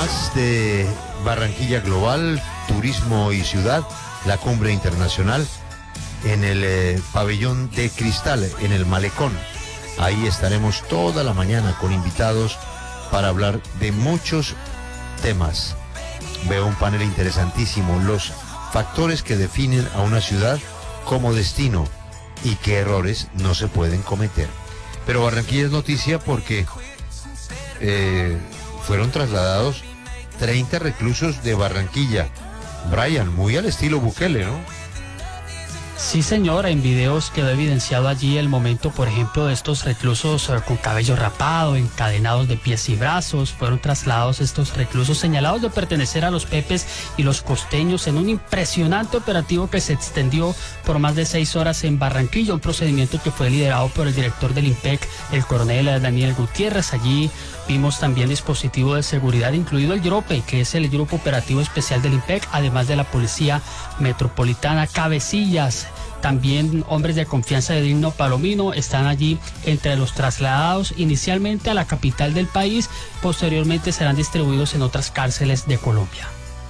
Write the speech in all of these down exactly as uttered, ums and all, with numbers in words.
Más de Barranquilla Global, Turismo y Ciudad, la cumbre internacional en el eh, pabellón de cristal, en el Malecón. Ahí estaremos toda la mañana con invitados para hablar de muchos temas. Veo un panel interesantísimo, los factores que definen a una ciudad como destino y qué errores no se pueden cometer. Pero Barranquilla es noticia porque eh, fueron trasladados treinta reclusos de Barranquilla. Brian, muy al estilo Bukele, ¿no? Sí, señora, en videos quedó evidenciado allí el momento, por ejemplo, de estos reclusos eh, con cabello rapado, encadenados de pies y brazos. Fueron trasladados estos reclusos señalados de pertenecer a los Pepes y los costeños en un impresionante operativo que se extendió por más de seis horas en Barranquilla, un procedimiento que fue liderado por el director del IMPEC, el coronel Daniel Gutiérrez. Allí vimos también dispositivo de seguridad, incluido el GROPE, que es el Grupo Operativo Especial del IMPEC, además de la Policía Metropolitana, cabecillas. También hombres de confianza de Digno Palomino están allí entre los trasladados inicialmente a la capital del país, posteriormente serán distribuidos en otras cárceles de Colombia.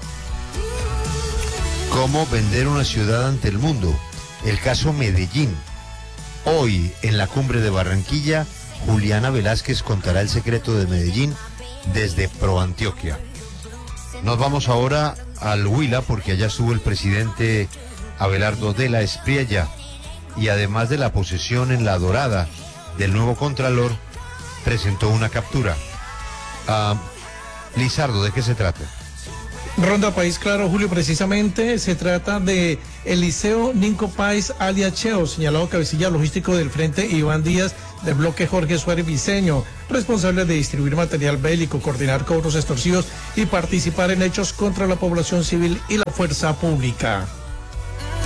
¿Cómo vender una ciudad ante el mundo? El caso Medellín. Hoy, en la cumbre de Barranquilla, Juliana Velázquez contará el secreto de Medellín desde ProAntioquia. Nos vamos ahora al Huila porque allá estuvo el presidente Abelardo de la Espriella, y además de la posesión en La Dorada del nuevo Contralor, presentó una captura. Uh, Lizardo, ¿de qué se trata? Ronda País Claro, Julio, precisamente se trata de Eliseo Ninco Páez alias Cheo, señalado cabecilla logístico del Frente Iván Díaz del bloque Jorge Suárez Viceño, responsable de distribuir material bélico, coordinar cobros extorsivos y participar en hechos contra la población civil y la fuerza pública.